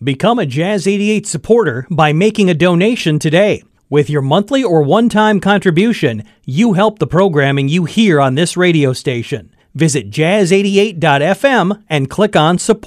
Become a Jazz 88 supporter by making a donation today. With your monthly or one-time contribution, you help the programming you hear on this radio station. Visit jazz88.fm and click on support.